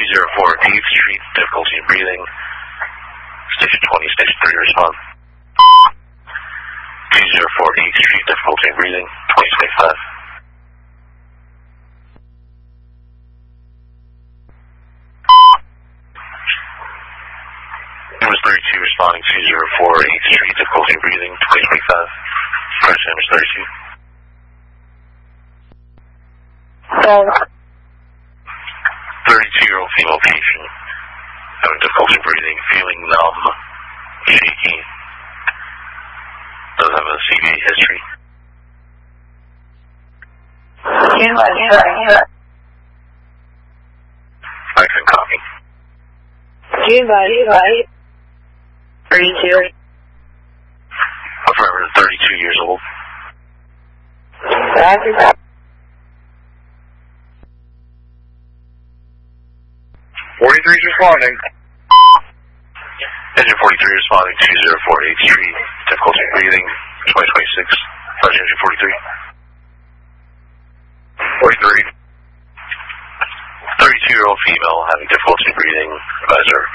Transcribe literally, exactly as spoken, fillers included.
zero four eighth Street, difficulty in breathing. Station twenty, Station three, respond. two zero four eighth Street, difficulty in breathing, twenty twenty-five. Numbers thirty-two, responding two zero four eighth Street, difficulty in breathing, twenty twenty-five. First numbers thirty-two. thirty-two-year-old female patient having difficulty breathing, feeling numb, shaky, does have a C V A history. I can copy. thirty-two. Affirmative, thirty-two years old. forty-three is responding. Engine forty-three responding two zero four eighth Street, difficulty in breathing, twenty twenty-six. Flash engine forty-three. forty-three. thirty-two-year-old female having difficulty breathing, advisor